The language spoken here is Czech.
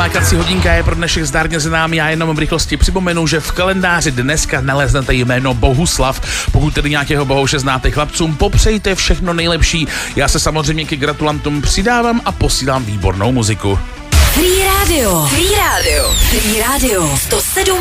Lákací hodinka je pro dnešek zdárně za námi. Já jenom v rychlosti připomenu, že v kalendáři dneska naleznete jméno Bohuslav. Pokud tedy nějakého Bohuše znáte, chlapcům popřejte všechno nejlepší. Já se samozřejmě ke gratulantům přidávám a posílám výbornou muziku. Free Radio. 107